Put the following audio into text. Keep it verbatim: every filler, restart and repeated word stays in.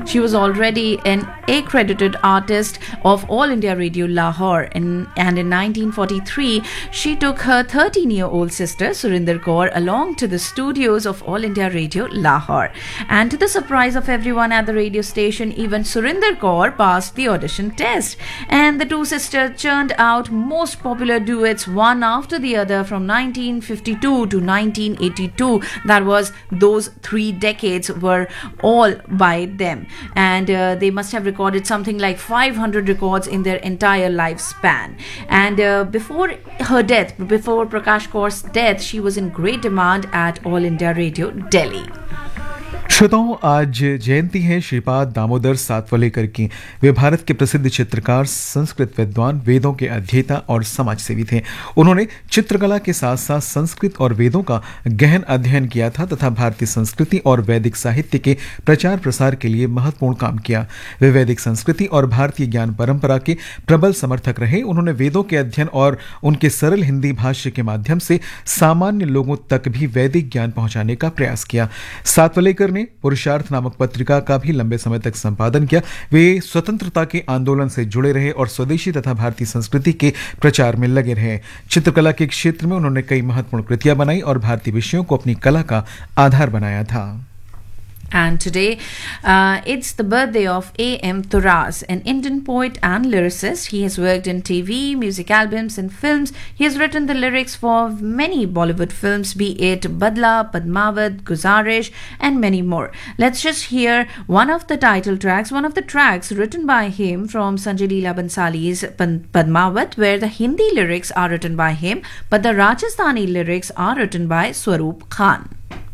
She was already an accredited artist of All India Radio Lahore, in, and in nineteen forty-three she took her thirteen-year-old sister Surinder Kaur along to the studios of All India Radio Lahore. And to the surprise of everyone at the radio station, even Surinder Kaur passed the audition test. And the two sisters churned out most popular duets one after the other from nineteen fifty-two to nineteen eighty-two. That was those three decades were all by them. And uh, they must have recorded something like five hundred records in their entire lifespan. And uh, before her death, before Prakash Kaur's death, she was in great demand at All India Radio, Delhi. श्रोताओं, आज जयंती है श्रीपाद दामोदर सातवलेकर की। वे भारत के प्रसिद्ध चित्रकार, संस्कृत विद्वान, वेदों के अध्येता और समाजसेवी थे। उन्होंने चित्रकला के साथ साथ संस्कृत और वेदों का गहन अध्ययन किया था तथा भारतीय संस्कृति और वैदिक साहित्य के प्रचार प्रसार के लिए महत्वपूर्ण काम किया। वे वैदिक संस्कृति और भारतीय ज्ञान परंपरा के प्रबल समर्थक रहे। उन्होंने वेदों के अध्ययन और उनके सरल हिंदी भाष्य के माध्यम से सामान्य लोगों तक भी वैदिक ज्ञान पहुंचाने का प्रयास किया। सातवलेकर ने पुरुषार्थ नामक पत्रिका का भी लंबे समय तक संपादन किया। वे स्वतंत्रता के आंदोलन से जुड़े रहे और स्वदेशी तथा भारतीय संस्कृति के प्रचार में लगे रहे। चित्रकला के क्षेत्र में उन्होंने कई महत्वपूर्ण कृतियां बनाई और भारतीय विषयों को अपनी कला का आधार बनाया था। And today, uh, it's the birthday of A M Turas, an Indian poet and lyricist. He has worked in T V, music albums, and films. He has written the lyrics for many Bollywood films, be it Badla, Padmavat, Guzarish, and many more. Let's just hear one of the title tracks, one of the tracks written by him from Sanjay Leela Bansali's Padmavat, where the Hindi lyrics are written by him, but the Rajasthani lyrics are written by Swaroop Khan.